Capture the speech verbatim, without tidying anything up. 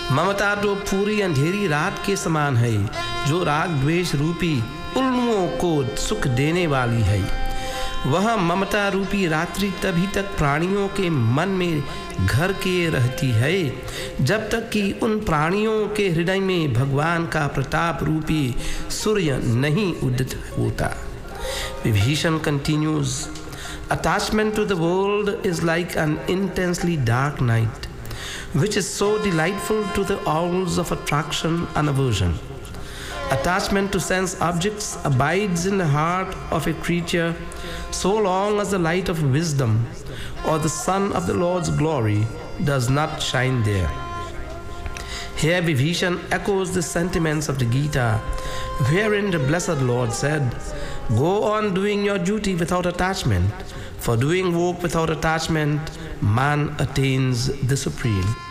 ममता तो पूरी अंधेरी रात के समान है, जो राग द्वेष रूपी उल्लुओं को सुख देने वाली है। वह ममता रूपी रात्रि तभी तक प्राणियों के मन में घर किए रहती है, जब तक कि उन प्राणियों के हृदय में भगवान का प्रताप रूपी सूर्य नहीं उदित होता। Vibhishan continues, attachment to the world is like an intensely dark night, which is so delightful to the owls of attraction and aversion. Attachment to sense objects abides in the heart of a creature so long as the light of wisdom or the sun of the Lord's glory does not shine there. Here Vibhishan echoes the sentiments of the Gita, wherein the blessed Lord said, "Go on doing your duty without attachment, for doing work without attachment, man attains the supreme."